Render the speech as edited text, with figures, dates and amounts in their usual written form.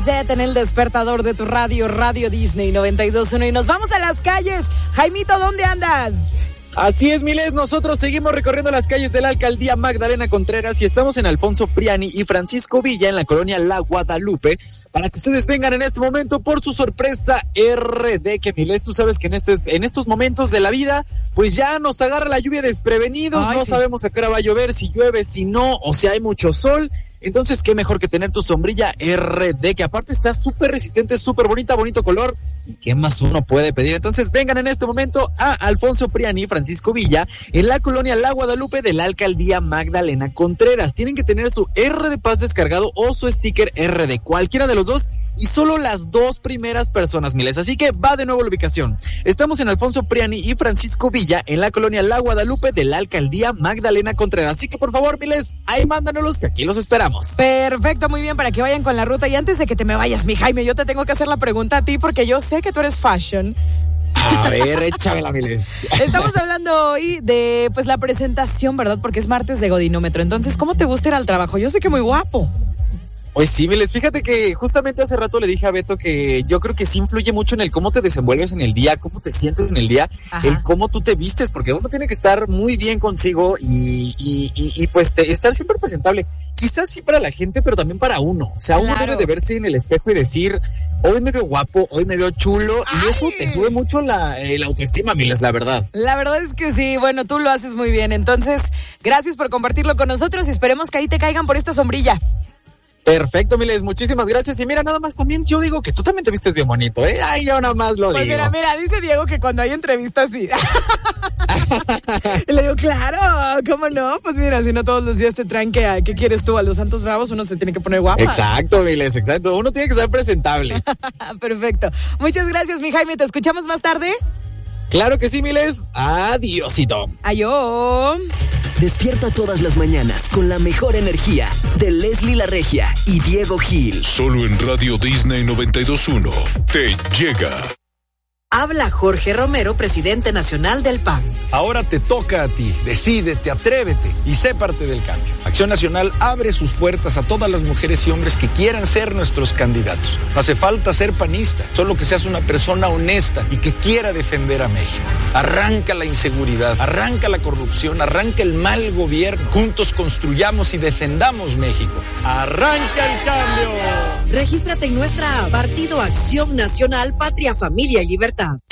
Dead en el despertador de tu radio, Radio Disney 92.1. Y nos vamos a las calles. Jaimito, ¿dónde andas? Así es, Miles, nosotros seguimos recorriendo las calles de la alcaldía Magdalena Contreras y estamos en Alfonso Priani y Francisco Villa en la colonia La Guadalupe para que ustedes vengan en este momento por su sorpresa RD, que Miles, tú sabes que en estos momentos de la vida pues ya nos agarra la lluvia desprevenidos. No sabemos a qué hora va a llover, si llueve, si no, o si hay mucho sol. Entonces, qué mejor que tener tu sombrilla RD, que aparte está súper resistente, súper bonita, bonito color. ¿Y qué más uno puede pedir? Entonces, vengan en este momento a Alfonso Priani y Francisco Villa, en la colonia La Guadalupe de la alcaldía Magdalena Contreras. Tienen que tener su RD Paz descargado o su sticker RD, cualquiera de los dos, y solo las dos primeras personas, Miles. Así que va de nuevo la ubicación. Estamos en Alfonso Priani y Francisco Villa, en la colonia La Guadalupe de la alcaldía Magdalena Contreras. Así que, por favor, Miles, ahí mándanos, que aquí los esperamos. Perfecto, muy bien, para que vayan con la ruta. Y antes de que te me vayas, mi Jaime, yo te tengo que hacer la pregunta a ti porque yo sé que tú eres fashion. A ver, échamela, Miles. Estamos hablando hoy de pues la presentación, ¿verdad? Porque es martes de Godinómetro. Entonces, ¿cómo te gusta ir al trabajo? Yo sé que muy guapo. Pues sí, Miles, fíjate que justamente hace rato le dije a Beto que yo creo que sí influye mucho en el cómo te desenvuelves en el día, cómo te sientes en el día, el cómo tú te vistes, porque uno tiene que estar muy bien consigo y pues estar siempre presentable. Quizás sí para la gente, pero también para uno. O sea, uno debe de verse en el espejo y decir, hoy me veo guapo, hoy me veo chulo, y eso te sube mucho la autoestima, Miles, la verdad. La verdad es que sí, bueno, tú lo haces muy bien. Entonces, gracias por compartirlo con nosotros y esperemos que ahí te caigan por esta sombrilla. Perfecto, Miles, muchísimas gracias. Y mira, nada más también, yo digo que tú también te vistes bien bonito, ¿eh? Ay, yo nada más lo digo. Mira, dice Diego que cuando hay entrevistas sí. Y le digo, claro, ¿cómo no? Pues mira, si no todos los días te traen ¿qué quieres tú? A los Santos Bravos uno se tiene que poner guapa. Exacto, Miles, exacto. Uno tiene que ser presentable. Perfecto. Muchas gracias, mi Jaime. ¿Te escuchamos más tarde? Claro que sí, Miles. Adiósito. Adiós. Despierta todas las mañanas con la mejor energía de Leslie La Regia y Diego Gil. Solo en Radio Disney 92.1 te llega. Habla Jorge Romero, presidente nacional del PAN. Ahora te toca a ti. Decídete, atrévete y sé parte del cambio. Acción Nacional abre sus puertas a todas las mujeres y hombres que quieran ser nuestros candidatos. No hace falta ser panista, solo que seas una persona honesta y que quiera defender a México. Arranca la inseguridad, arranca la corrupción, arranca el mal gobierno. Juntos construyamos y defendamos México. ¡Arranca el cambio! Regístrate en nuestra app, Partido Acción Nacional, Patria, Familia y Libertad.